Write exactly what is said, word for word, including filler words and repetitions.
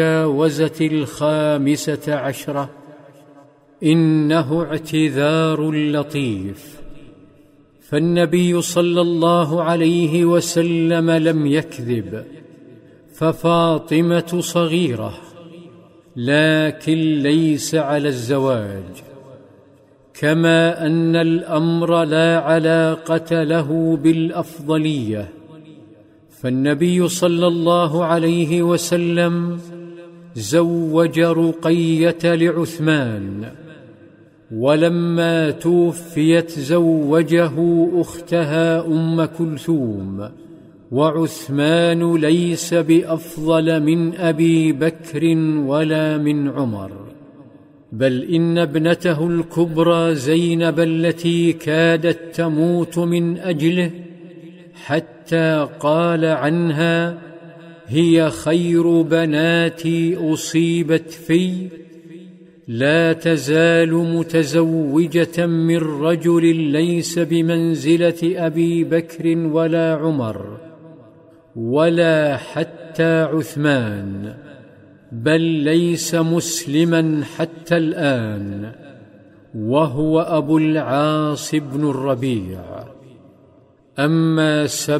المجاوزة الخامسة عشرة: إنه اعتذار لطيف. فالنبي صلى الله عليه وسلم لم يكذب، ففاطمة صغيرة لكن ليس على الزواج، كما أن الأمر لا علاقة له بالأفضلية، فالنبي صلى الله عليه وسلم زوج رقية لعثمان، ولما توفيت زوجه أختها أم كلثوم، وعثمان ليس بأفضل من أبي بكر ولا من عمر، بل إن ابنته الكبرى زينب التي كادت تموت من أجله حتى قال عنها: هي خير بناتي أصيبت في، لا تزال متزوجة من رجل ليس بمنزلة أبي بكر ولا عمر ولا حتى عثمان، بل ليس مسلما حتى الآن، وهو أبو العاص بن الربيع. أما